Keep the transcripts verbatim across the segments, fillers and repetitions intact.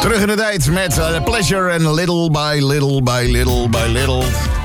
Terug in de tijd met uh, Pleasure en Little by Little by Little by Little.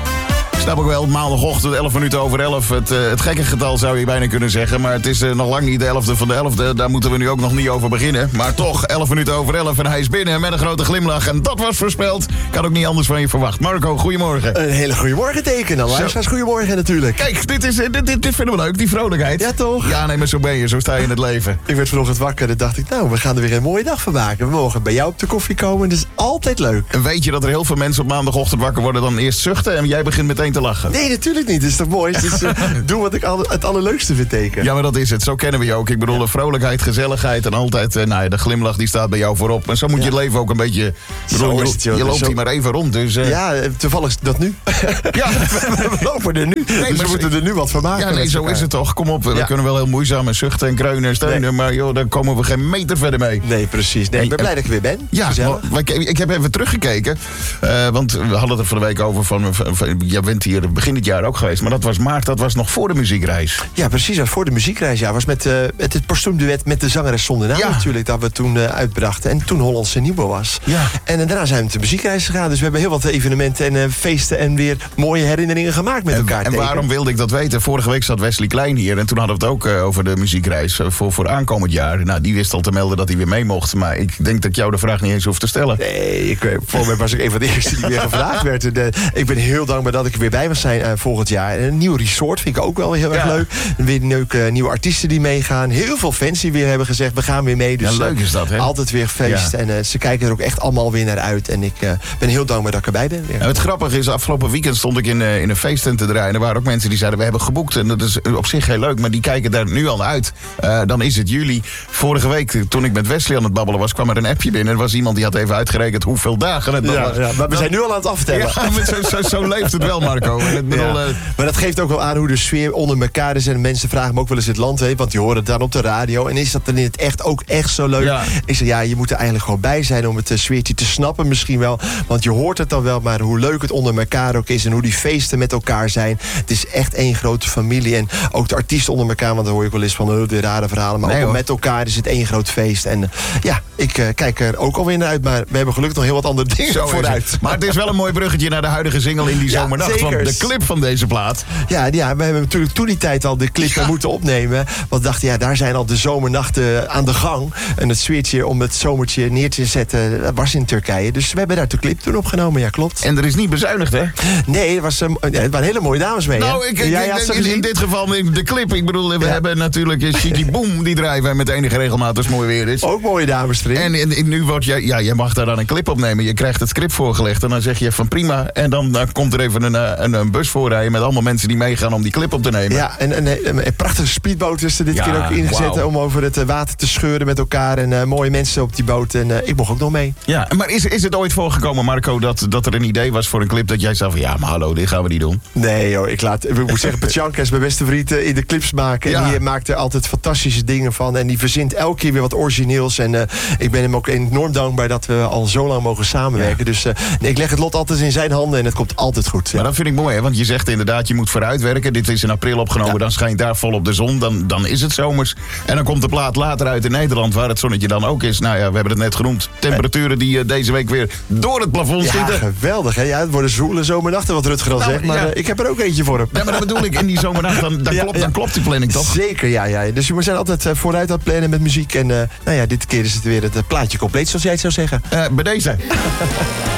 Snap ik wel, maandagochtend, elf minuten over elf. Het, uh, het gekke getal zou je bijna kunnen zeggen. Maar het is uh, nog lang niet de elfde van de elfde. Daar moeten we nu ook nog niet over beginnen. Maar toch, elf minuten over elf en hij is binnen met een grote glimlach. En dat was voorspeld. Ik had ook niet anders van je verwacht. Marco, goedemorgen. Een hele goede morgen tekenen. Luisteraars, goedemorgen natuurlijk. Kijk, dit, is, dit, dit, dit vinden we leuk, die vrolijkheid. Ja, toch? Ja, nee, maar zo ben je. Zo sta je in het leven. Ik werd vanochtend wakker en dacht ik, nou, we gaan er weer een mooie dag van maken. We mogen bij jou op de koffie komen. Dat is altijd leuk. En weet je dat er heel veel mensen op maandagochtend wakker worden, dan eerst zuchten en jij begint meteen te lachen? Nee, natuurlijk niet. Dat is toch mooi? Dus, uh, doe wat ik al, het allerleukste vind teken. Ja, maar dat is het. Zo kennen we je ook. Ik bedoel, de vrolijkheid, gezelligheid en altijd, uh, nou ja, de glimlach die staat bij jou voorop. En zo moet je het leven ook een beetje... Ik bedoel, Zo is je, het, joh. je loopt Zo- hier maar even rond, dus... Uh, Ja, toevallig is dat nu. ja. We lopen er nu. Nee, dus maar we moeten er nu wat van maken. Ja, nee, met zo elkaar. is het toch. Kom op, we Ja. kunnen wel heel moeizaam en zuchten en kreunen en steunen, Nee. maar joh, daar komen we geen meter verder mee. Nee, precies. Nee, ik ben En- blij dat ik er weer ben. Ja, Gezellig. maar ik, ik heb even teruggekeken. Uh, want we hadden het er van de week over. Van, van, van- jij bent hier begin dit jaar ook geweest. Maar dat was maart, dat was nog voor de muziekreis. Ja, precies. Dat was voor de muziekreis. Ja, was met, uh, met het postuumduet met de zangeres zonder naam Ja. natuurlijk. Dat we toen uh, uitbrachten. En toen Hollandse Nieuwe was. Ja. En uh, daarna zijn we met de muziekreis gegaan. Dus we hebben heel wat evenementen en uh, feesten en weer mooie herinneringen gemaakt met En, elkaar. en Teken. waarom wilde ik dat weten? Vorige week zat Wesley Klein hier. En toen hadden we het ook uh, over de muziekreis uh, voor, voor aankomend jaar. Nou, die wist al te melden dat hij weer mee mocht. Maar ik denk dat ik jou de vraag niet eens hoef te stellen. Nee, ik, eh, voor mij was ik een van de eerste die weer gevraagd werd. En, uh, ik ben heel dankbaar dat ik er weer bij mag zijn uh, volgend jaar. En een nieuw resort vind ik ook wel heel erg Ja. leuk. En weer leuke uh, nieuwe artiesten die meegaan. Heel veel fans die weer hebben gezegd, we gaan weer mee. Dus, Ja, leuk uh, is dat, hè? Altijd weer feest. Ja. En uh, ze kijken er ook echt allemaal weer naar uit. En ik uh, ben heel dankbaar dat ik erbij ben. Weer. En het grappige is, afgelopen weekend stond ik in, uh, in een feesttent te draaien. Er waren ook mensen die zeiden, we hebben geboekt. En dat is op zich heel leuk, maar die kijken daar nu al uit. Uh, dan is het juli. Vorige week, toen ik met Wesley aan het babbelen was, kwam er een appje binnen. Er was iemand die had even uitgerekend hoeveel dagen het dan Ja, was. ja, maar we zijn nu al aan het aftellen. Ja, maar zo, zo, zo leeft het wel, Marco. En ik bedoel, Ja. uh, Maar dat geeft ook wel aan hoe de sfeer onder elkaar is. En mensen vragen me ook wel eens het land heen, want die horen het dan op de radio. En is dat dan in het echt ook echt zo leuk? Ja. Ik zeg, ja, je moet er eigenlijk gewoon bij zijn om het uh, sfeertje te snappen misschien wel. Want je hoort het dan wel, maar hoe leuk het onder elkaar ook is. En hoe die feesten met elkaar zijn. Het is echt één grote familie. En ook de artiesten onder elkaar, want dan hoor je wel eens van uh, de rare verhalen. Maar Nee, ook hoor. met elkaar is het één groot feest. En uh, ja, ik uh, kijk er ook alweer naar uit. Maar we hebben gelukkig nog heel wat andere dingen zo is vooruit. het. Maar het is wel een mooi bruggetje naar de huidige single in die Ja, zomernacht. zeker. Want de clip van deze plaat. Ja, ja, we hebben natuurlijk toen die tijd al de clip Ja. moeten opnemen. Want we dachten, ja, daar zijn al de zomernachten aan de gang. En het sfeertje om het zomertje neer te zetten, dat was in Turkije. Dus we hebben daar de clip toen opgenomen, ja, klopt. En er is niet bezuinigd, hè? Nee, het, was, um, ja, het waren hele mooie dames mee, hè? Nou, ik, ik, Ja, ik ja, denk zo in, in gezien. dit geval de clip. Ik bedoel, we Ja. hebben natuurlijk uh, Shiki Boom. Die draaien wij met enige regelmaat als het mooi weer is. Ook mooie dames erin. En, en, en nu wordt jij, ja, jij mag daar dan een clip opnemen. Je krijgt het script voorgelegd en dan zeg je van prima. En dan, dan komt er even een, uh, een, een bus voorrijden met allemaal mensen die meegaan om die clip op te nemen. Ja, en een, een, een prachtige speedboot is er dit Ja, keer ook ingezet wauw. om over het uh, water te scheuren met elkaar. En uh, mooie mensen op die boot. En uh, ik mocht ook nog mee. Ja, maar is, is het ooit voorgekomen, Marco, dat, dat er een idee was voor een clip dat jij zei van ja, maar hallo, dit gaan we niet doen? Nee joh, ik laat, ik moet zeggen, Petjanka is mijn beste vriend uh, in de clips maken. En Ja. die maakt er altijd fantastische dingen van. En die verzint elke keer weer wat origineels. En uh, ik ben hem ook enorm dankbaar dat we al zo lang mogen samenwerken. Ja. Dus uh, nee, ik leg het lot altijd in zijn handen en het komt altijd goed. Ja. Maar dat vind ik mooi, hè? Want je zegt inderdaad, je moet vooruitwerken. Dit is in april opgenomen, Ja. dan schijnt daar volop de zon. Dan, dan is het zomers. En dan komt de plaat later uit in Nederland, waar het zonnetje dan ook is. Nou ja, we hebben het net genoemd. Temperaturen die uh, deze week weer door het plafond Ja, zitten. geweldig. Hè? Ja, het worden zoele zomernachten, wat Rutger al Nou, zegt. Maar ja. uh, ik heb er ook eentje voor hem. Ja, maar dat bedoel ik, in die zomernacht, dan, dan, Ja, klopt, ja. dan klopt die planning toch? Zeker, ja, ja. Dus we zijn altijd uh, vooruit aan het plannen met muziek. En uh, nou ja, dit keer is het weer het uh, plaatje compleet, zoals jij het zou zeggen. Uh, bij deze.